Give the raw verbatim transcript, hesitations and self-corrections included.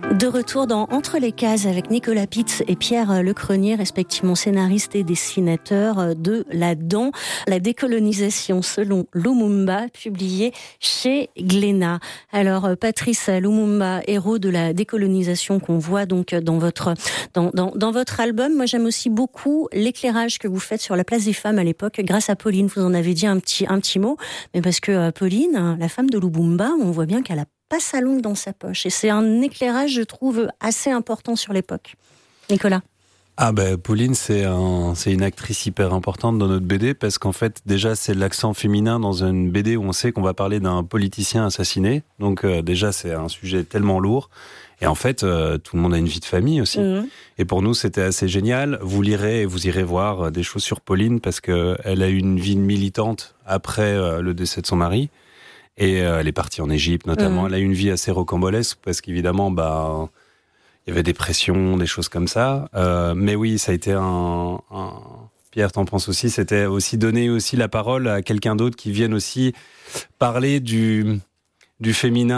De retour dans Entre les cases avec Nicolas Pitz et Pierre Lecrenier, respectivement scénaristes et dessinateurs de La Dent, la décolonisation selon Lumumba, publié chez Glénat. Alors Patrice Lumumba, héros de la décolonisation qu'on voit donc dans votre dans, dans, dans votre album. Moi j'aime aussi beaucoup l'éclairage que vous faites sur la place des femmes à l'époque, grâce à Pauline. Vous en avez dit un petit un petit mot, mais parce que Pauline, la femme de Lumumba, on voit bien qu'elle a pas sa langue dans sa poche. Et c'est un éclairage, je trouve, assez important sur l'époque. Nicolas. Ah ben Pauline, c'est, un, c'est une actrice hyper importante dans notre B D, parce qu'en fait, déjà, c'est l'accent féminin dans une B D où on sait qu'on va parler d'un politicien assassiné. Donc euh, déjà, c'est un sujet tellement lourd. Et en fait, euh, tout le monde a une vie de famille aussi. Mmh. Et pour nous, c'était assez génial. Vous lirez et vous irez voir des choses sur Pauline, parce qu'elle a eu une vie militante après euh, le décès de son mari. Et euh, elle est partie en Égypte, notamment. Mmh. Elle a eu une vie assez rocambolesque, parce qu'évidemment, bah, il y avait des pressions, des choses comme ça. Euh, mais oui, ça a été un, un... Pierre, t'en penses aussi, c'était aussi donner aussi la parole à quelqu'un d'autre qui vienne aussi parler du, du féminin.